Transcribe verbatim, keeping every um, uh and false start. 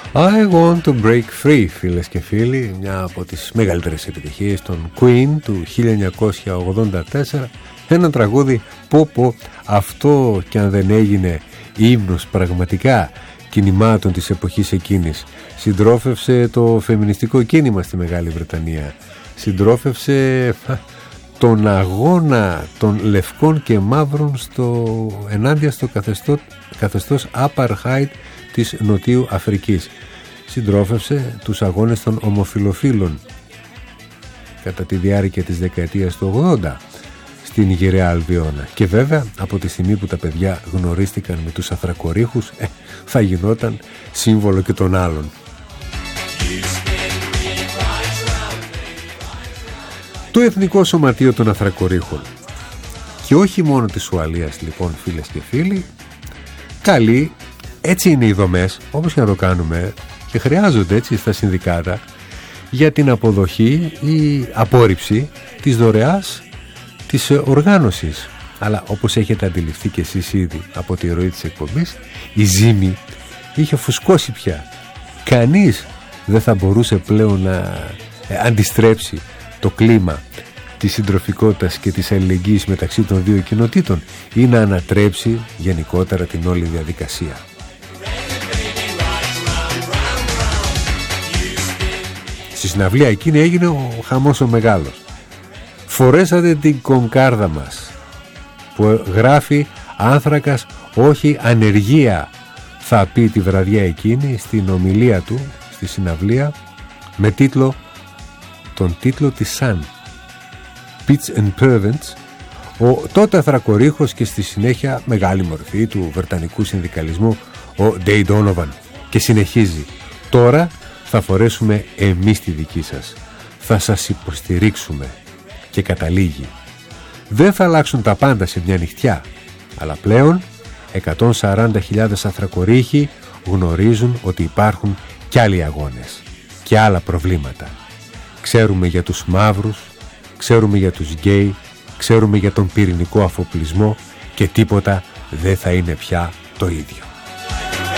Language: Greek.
I want to break free, φίλες και φίλοι, μια από τις μεγαλύτερες επιτυχίες των Queen του χίλια εννιακόσια ογδόντα τέσσερα. Ένα τραγούδι πω πω, αυτό κι αν δεν έγινε ύμνος πραγματικά κινημάτων της εποχής εκείνης. Συντρόφευσε το φεμινιστικό κίνημα στη Μεγάλη Βρετανία. Συντρόφευσε τον αγώνα των λευκών και μαύρων στο, ενάντια στο καθεστώς, καθεστώς Apartheid της Νοτιού Αφρικής. Συντρόφευσε τους αγώνες των ομοφυλοφίλων κατά τη διάρκεια της δεκαετίας του ογδόντα στην γυραιά Αλβιώνα. Και βέβαια από τη στιγμή που τα παιδιά γνωρίστηκαν με τους Αθρακορίχους, ε, θα γινόταν σύμβολο και των άλλων. Το Εθνικό Σωματείο των Αθρακορίχων, και όχι μόνο της Ουαλίας λοιπόν, φίλες και φίλοι, καλεί, έτσι είναι οι δομές, όπως και να το κάνουμε, και χρειάζονται έτσι στα συνδικάτα, για την αποδοχή ή απόρριψη της δωρεάς της οργάνωσης. Αλλά όπως έχετε αντιληφθεί και εσείς ήδη από τη ροή της εκπομπής, η ζύμη είχε φουσκώσει πια. Κανείς δεν θα μπορούσε πλέον να αντιστρέψει το κλίμα της συντροφικότητας και της αλληλεγγύης μεταξύ των δύο κοινοτήτων ή να ανατρέψει γενικότερα την όλη διαδικασία. Στη συναυλία εκείνη έγινε ο χαμός ο μεγάλος. Φορέσατε την κονκάρδα μας που γράφει «Άνθρακας, όχι ανεργία», θα πει τη βραδιά εκείνη στην ομιλία του στη συναυλία με τίτλο, τον τίτλο της Sun, Pitch and Pervents, ο τότε Αθρακορίχος και στη συνέχεια μεγάλη μορφή του βρετανικού συνδικαλισμού ο Day Donovan, και συνεχίζει «Τώρα θα φορέσουμε εμείς τη δική σας, θα σας υποστηρίξουμε», και καταλήγει «Δεν θα αλλάξουν τα πάντα σε μια νυχτιά, αλλά πλέον εκατόν σαράντα χιλιάδες Αθρακορίχοι γνωρίζουν ότι υπάρχουν κι άλλοι αγώνες και άλλα προβλήματα. Ξέρουμε για τους μαύρους, ξέρουμε για τους γκέι, ξέρουμε για τον πυρηνικό αφοπλισμό και τίποτα δεν θα είναι πια το ίδιο».